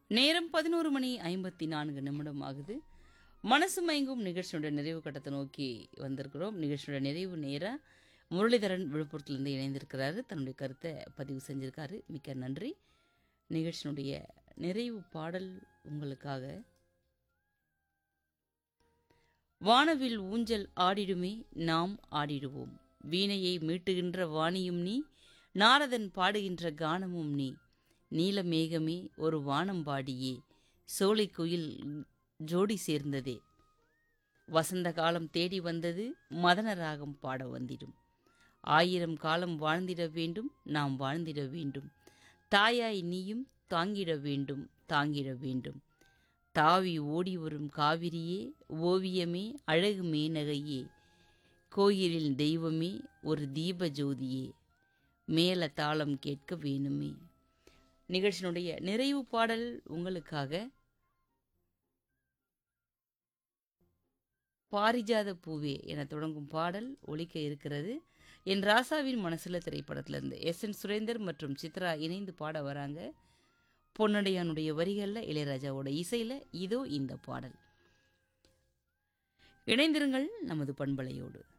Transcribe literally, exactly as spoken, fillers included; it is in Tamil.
நேரம் பதினொரு மணி ஐம்பத்தி நான்கு நிமிடம் ஆகுது. மனசு மயங்கும் நிகழ்ச்சியோட நிறைவு கட்டத்தை நோக்கி வந்திருக்கிறோம். நிகழ்ச்சியோட நிறைவு நேரா முரளிதரன் விழுப்புரத்துலேருந்து இணைந்திருக்கிறாரு. தன்னுடைய கருத்தை பதிவு செஞ்சிருக்காரு. மிக்க நன்றி. நிகழ்ச்சியினுடைய நிறைவு பாடல் உங்களுக்காக. வானவில் ஊஞ்சல் ஆடிடுமே நாம் ஆடிடுவோம், வீணையை மீட்டுகின்ற வாணியும் நீ, நாரதன் பாடுகின்ற கானமும் நீ, நீலமேகமே ஒரு வானம் பாடியே, சோலைக்குயில் ஜோடி சேர்ந்ததே, வசந்த காலம் தேடி வந்தது, மதன ராகம் பாட வந்திடும், ஆயிரம் காலம் வாழ்ந்திட வேண்டும் நாம் வாழ்ந்திட வேண்டும், தாயாய் நீயும் தாங்கிட வேண்டும் தாங்கிட வேண்டும், தாவி ஓடி வரும் காவிரியே ஓவியமே அழகு மேனகையே, கோயிலில் தெய்வமே ஒரு தீப ஜோதியே, மேல தாளம் கேட்க வேணுமே. நிகழ்ச்சியினுடைய நிறைவு பாடல் உங்களுக்காக. பாரிஜாத பூவே என தொடங்கும் பாடல் ஒலிக்க இருக்கிறது. என் ராசாவின் மனசுல திரைப்படத்திலிருந்து எஸ் என் சுரேந்தர் மற்றும் சித்ரா இணைந்து பாட வராங்க. பொன்னடையானுடைய வரிகளில் இளையராஜாவோட இசையில் இதோ இந்த பாடல். இணைந்திருங்கள் நமது பண்பலையோடு.